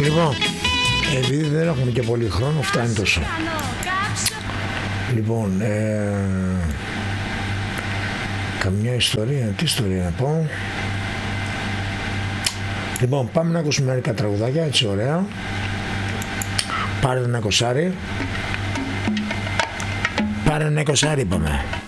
Λοιπόν, επειδή δεν έχουμε και πολύ χρόνο, φτάνει τόσο. Λοιπόν, καμιά ιστορία, τι ιστορία να πω. Λοιπόν, πάμε να ακούσουμε μερικά τραγουδάκια, έτσι ωραία. Πάρε ένα κοσάρι. Πάρε ένα κοσάρι, είπαμε.